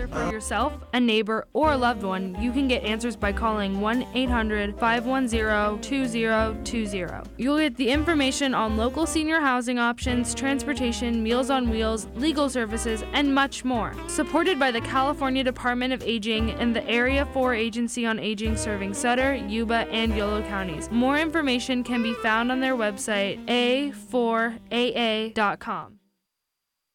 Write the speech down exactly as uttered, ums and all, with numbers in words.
answer for yourself, a neighbor, or a loved one, you can get answers by calling one eight hundred, five one zero, two zero two zero. You'll get the information on local senior housing options, transportation, Meals on Wheels, legal services, and much more. Supported by the California Department of Aging and the Area four Agency on Aging serving Sutter, Yuba, and Yolo counties. More information can be found on their website, a four a a dot com.